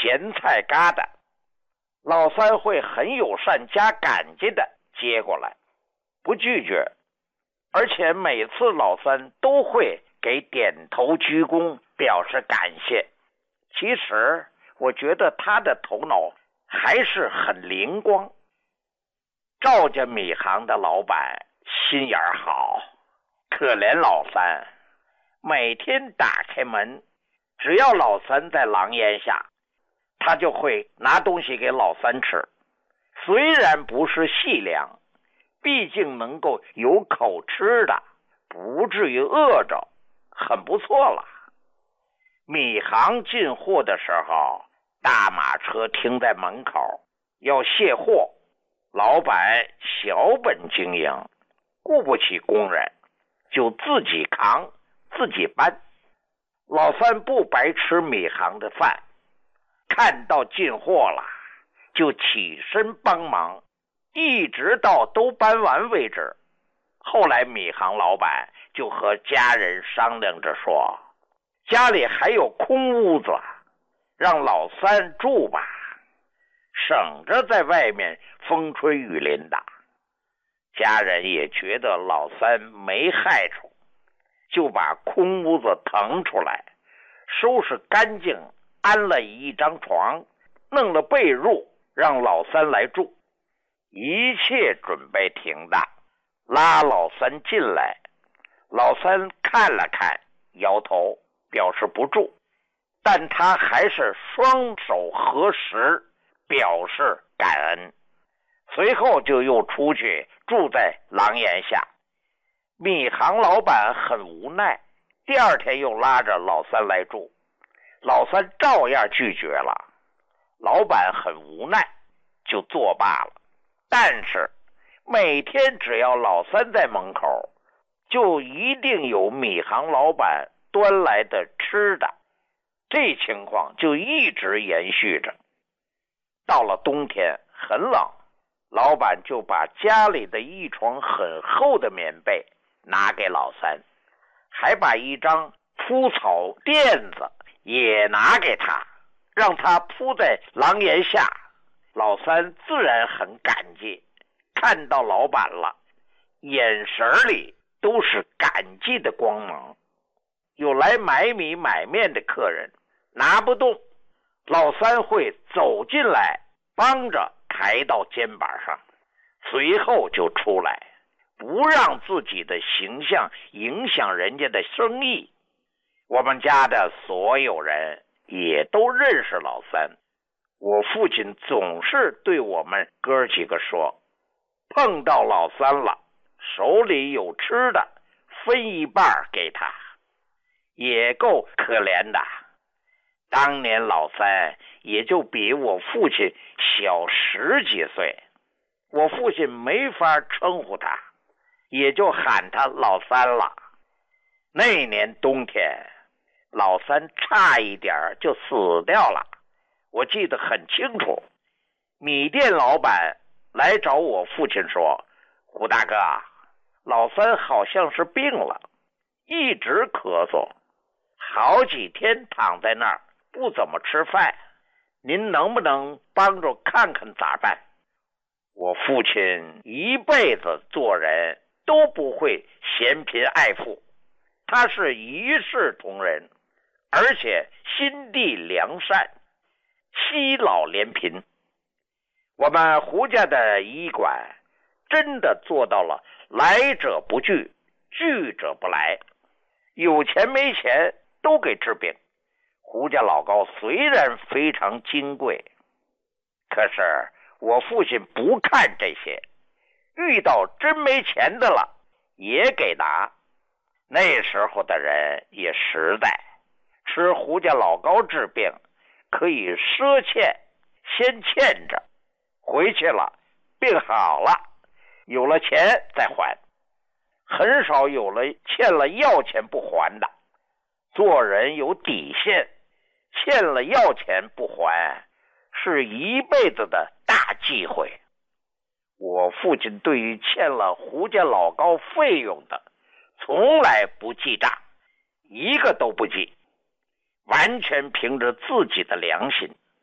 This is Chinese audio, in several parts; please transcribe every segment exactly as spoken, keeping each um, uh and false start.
咸菜疙瘩，老三会很友善加感激的接过来，不拒绝，而且每次老三都会给点头鞠躬表示感谢。其实我觉得他的头脑还是很灵光。赵家米行的老板心眼好，可怜老三，每天打开门，只要老三在廊檐下，他就会拿东西给老三吃。虽然不是细粮，毕竟能够有口吃的，不至于饿着，很不错了。米行进货的时候，大马车停在门口，要卸货，老板小本经营，顾不起工人，就自己扛自己搬。老三不白吃米行的饭，看到进货了就起身帮忙，一直到都搬完为止。后来米行老板就和家人商量着说，家里还有空屋子，让老三住吧，省着在外面风吹雨淋的。家人也觉得老三没害处，就把空屋子腾出来，收拾干净，安了一张床，弄了被褥，让老三来住。一切准备停当，拉老三进来，老三看了看，摇头表示不住，但他还是双手合十表示感恩。随后就又出去住在廊檐下。米行老板很无奈，第二天又拉着老三来住，老三照样拒绝了。老板很无奈，就作罢了。但是每天只要老三在门口，就一定有米行老板端来的吃的，这情况就一直延续着。到了冬天很冷，老板就把家里的一床很厚的棉被拿给老三，还把一张铺草垫子也拿给他，让他铺在廊檐下。老三自然很感激，看到老板了，眼神里都是感激的光芒。有来买米买面的客人拿不动，老三会走进来帮着抬到肩膀上，随后就出来，不让自己的形象影响人家的生意。我们家的所有人也都认识老三，我父亲总是对我们哥几个说，碰到老三了，手里有吃的分一半给他，也够可怜的。当年老三也就比我父亲小十几岁，我父亲没法称呼他，也就喊他老三了。那年冬天，老三差一点就死掉了，我记得很清楚。米店老板来找我父亲说，胡大哥，老三好像是病了，一直咳嗽，好几天躺在那儿不怎么吃饭，您能不能帮着看看咋办？我父亲一辈子做人都不会嫌贫爱富，他是一视同仁，而且心地良善，惜老怜贫。我们胡家的医馆真的做到了来者不拒，拒者不来，有钱没钱都给治病。胡家老高虽然非常金贵，可是我父亲不看这些，遇到真没钱的了也给拿。那时候的人也实在，吃胡家老高治病可以赊欠，先欠着，回去了病好了，有了钱再还，很少有了欠了要钱不还的。做人有底线，欠了要钱不还是一辈子的大忌讳。我父亲对于欠了胡家老高费用的从来不记账，一个都不记，完全凭着自己的良心。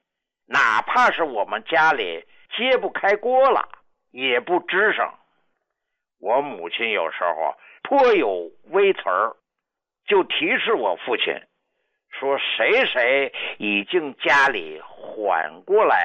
哪怕是我们家里揭不开锅了，也不吱声。我母亲有时候颇有微词儿，就提示我父亲说谁谁已经家里缓过来